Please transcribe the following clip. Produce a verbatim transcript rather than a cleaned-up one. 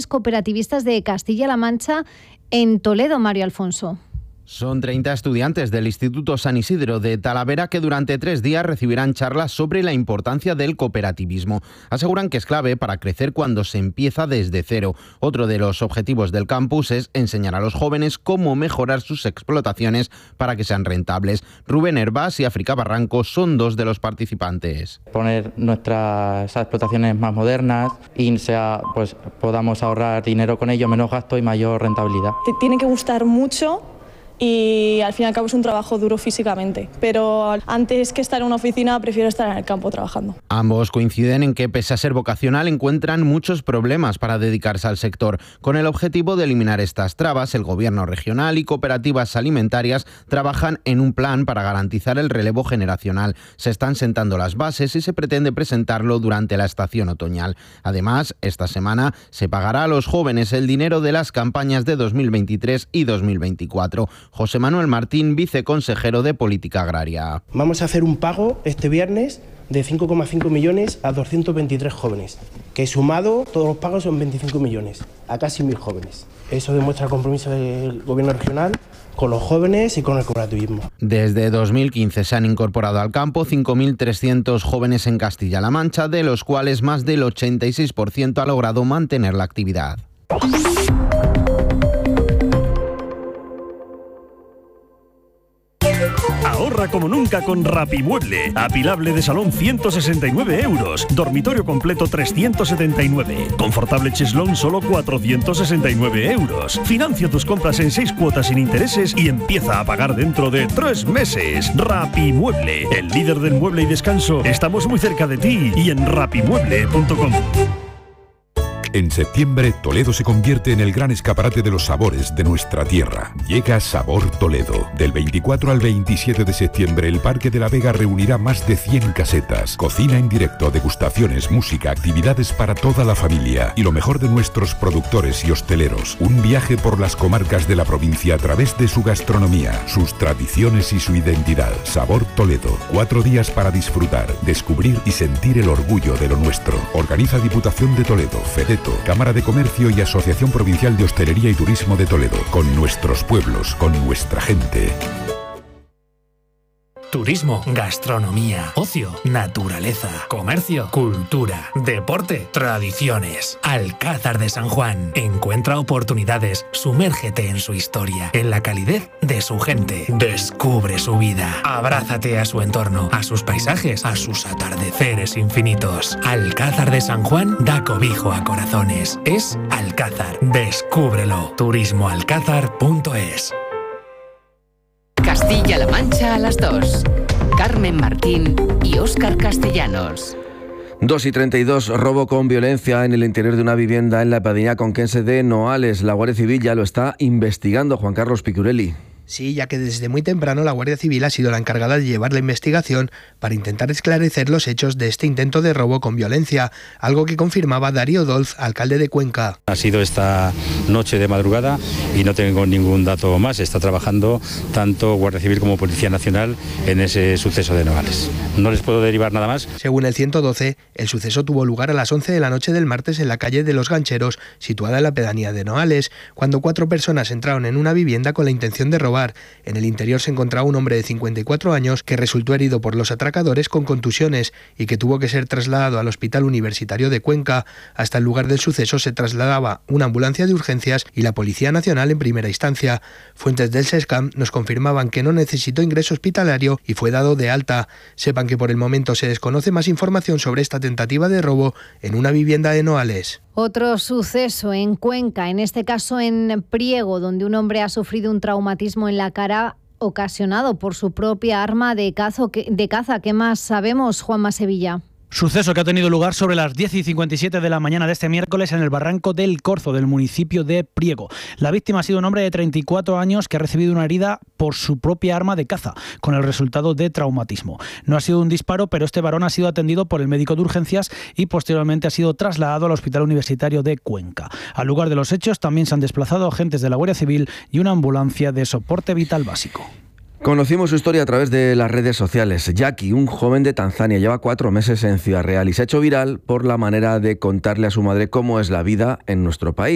cooperativistas de Castilla-La Mancha en Toledo, Mario Alfonso. Son treinta estudiantes del Instituto San Isidro de Talavera que durante tres días recibirán charlas sobre la importancia del cooperativismo. Aseguran que es clave para crecer cuando se empieza desde cero. Otro de los objetivos del campus es enseñar a los jóvenes cómo mejorar sus explotaciones para que sean rentables. Rubén Hervás y África Barranco son dos de los participantes. Poner nuestras explotaciones más modernas y sea, pues, podamos ahorrar dinero con ello, menos gasto y mayor rentabilidad. Te tiene que gustar mucho. Y al fin y al cabo es un trabajo duro físicamente, pero antes que estar en una oficina prefiero estar en el campo trabajando. Ambos coinciden en que, pese a ser vocacional, encuentran muchos problemas para dedicarse al sector. Con el objetivo de eliminar estas trabas, el Gobierno regional y cooperativas alimentarias trabajan en un plan para garantizar el relevo generacional. Se están sentando las bases y se pretende presentarlo durante la estación otoñal. Además, esta semana se pagará a los jóvenes el dinero de las campañas de dos mil veintitrés y dos mil veinticuatro. José Manuel Martín, viceconsejero de Política Agraria. Vamos a hacer un pago este viernes de cinco coma cinco millones a doscientos veintitrés jóvenes, que sumado todos los pagos son veinticinco millones, a casi mil jóvenes. Eso demuestra el compromiso del Gobierno regional con los jóvenes y con el cooperativismo. Desde dos mil quince se han incorporado al campo cinco mil trescientos jóvenes en Castilla-La Mancha, de los cuales más del ochenta y seis por ciento ha logrado mantener la actividad. Ahorra como nunca con Rapimueble. Apilable de salón ciento sesenta y nueve euros. Dormitorio completo trescientos setenta y nueve. Confortable cheslón solo cuatrocientos sesenta y nueve euros. Financia tus compras en seis cuotas sin intereses y empieza a pagar dentro de tres meses. Rapimueble, el líder del mueble y descanso. Estamos muy cerca de ti y en rapimueble punto com. En septiembre, Toledo se convierte en el gran escaparate de los sabores de nuestra tierra. Llega Sabor Toledo. Del veinticuatro al veintisiete de septiembre, el Parque de la Vega reunirá más de cien casetas. Cocina en directo, degustaciones, música, actividades para toda la familia. Y lo mejor de nuestros productores y hosteleros. Un viaje por las comarcas de la provincia a través de su gastronomía, sus tradiciones y su identidad. Sabor Toledo. Cuatro días para disfrutar, descubrir y sentir el orgullo de lo nuestro. Organiza Diputación de Toledo, FEDETO, Cámara de Comercio y Asociación Provincial de Hostelería y Turismo de Toledo. Con nuestros pueblos, con nuestra gente. Turismo, gastronomía, ocio, naturaleza, comercio, cultura, deporte, tradiciones. Alcázar de San Juan. Encuentra oportunidades, sumérgete en su historia, en la calidez de su gente. Descubre su vida. Abrázate a su entorno, a sus paisajes, a sus atardeceres infinitos. Alcázar de San Juan da cobijo a corazones. Es Alcázar. Descúbrelo. turismo alcázar punto es. Castilla-La Mancha a las dos. Carmen Martín y Óscar Castellanos. dos y treinta y dos, robo con violencia en el interior de una vivienda en la pedanía conquense de Noales. La Guardia Civil ya lo está investigando. Juan Carlos Picurelli. Sí, ya que desde muy temprano la Guardia Civil ha sido la encargada de llevar la investigación para intentar esclarecer los hechos de este intento de robo con violencia, algo que confirmaba Darío Dolz, alcalde de Cuenca. Ha sido esta noche de madrugada y no tengo ningún dato más. Está trabajando tanto Guardia Civil como Policía Nacional en ese suceso de Noales. No les puedo derivar nada más. Según el ciento doce, el suceso tuvo lugar a las once de la noche del martes en la calle de Los Gancheros, situada en la pedanía de Noales, cuando cuatro personas entraron en una vivienda con la intención de robar. En el interior se encontraba un hombre de cincuenta y cuatro años que resultó herido por los atracadores con contusiones y que tuvo que ser trasladado al Hospital Universitario de Cuenca. Hasta el lugar del suceso se trasladaba una ambulancia de urgencias y la Policía Nacional en primera instancia. Fuentes del SESCAM nos confirmaban que no necesitó ingreso hospitalario y fue dado de alta. Sepan que por el momento se desconoce más información sobre esta tentativa de robo en una vivienda de Noales. Otro suceso en Cuenca, en este caso en Priego, donde un hombre ha sufrido un traumatismo en la cara ocasionado por su propia arma de caza. De caza. ¿Qué más sabemos, Juanma Sevilla? Suceso que ha tenido lugar sobre las diez y cincuenta y siete de la mañana de este miércoles en el barranco del Corzo, del municipio de Priego. La víctima ha sido un hombre de treinta y cuatro años que ha recibido una herida por su propia arma de caza, con el resultado de traumatismo. No ha sido un disparo, pero este varón ha sido atendido por el médico de urgencias y posteriormente ha sido trasladado al Hospital Universitario de Cuenca. Al lugar de los hechos también se han desplazado agentes de la Guardia Civil y una ambulancia de soporte vital básico. Conocimos su historia a través de las redes sociales. Jackie, un joven de Tanzania, lleva cuatro meses en Ciudad Real y se ha hecho viral por la manera de contarle a su madre cómo es la vida en nuestro país.